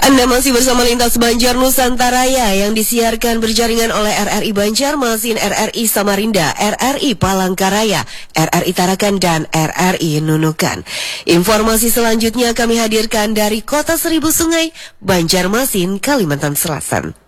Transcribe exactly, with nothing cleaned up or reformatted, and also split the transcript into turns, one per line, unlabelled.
Anda masih bersama Lintas Banjar Nusantara yang disiarkan berjaringan oleh R R I Banjarmasin, R R I Samarinda, R R I Palangkaraya, R R I Tarakan, dan R R I Nunukan. Informasi selanjutnya kami hadirkan dari Kota Seribu Sungai, Banjarmasin, Kalimantan Selatan.